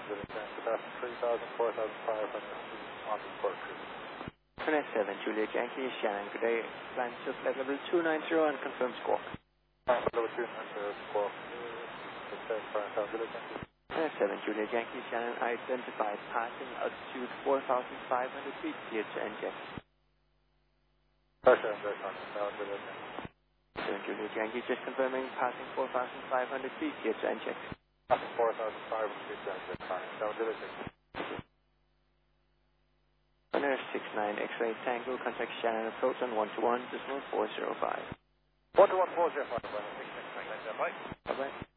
Yankee, 3,000, 4,500 on the port cruise. Connect 7, Juliet Yankee, Shannon, good day. Plan to flight level 290 and confirm squawk. Level 290, squawk. Juliet Yankee. Connect 7, Juliet Yankee, Shannon, identified passing altitude 4,500 feet, clear to inject. Pressure injection, Juliet Yankee. 7, Juliet Yankee, just confirming passing 4,500 feet, clear to inject. Passing 4,500 feet, fine. Juliet Yankee. Runner 69 X-ray Tango, contact Shannon approach on 121, decimal 405. 121, 405, 6, 6, 9, 9, 9, 9. Bye-bye.